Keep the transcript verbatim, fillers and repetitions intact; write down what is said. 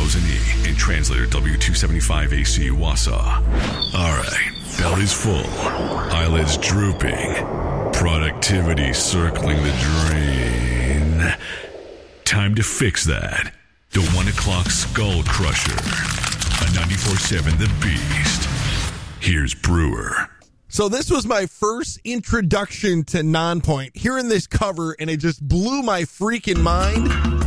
Carlos and E in translator W two seventy-five A C Wausau. All right, belly's full, eyelids drooping, productivity circling the drain. Time to fix that. The one o'clock Skull Crusher on ninety-four point seven The Beast. Here's Brewer. So this was my first introduction to Nonpoint. Hearing this cover, and it just blew my freaking mind.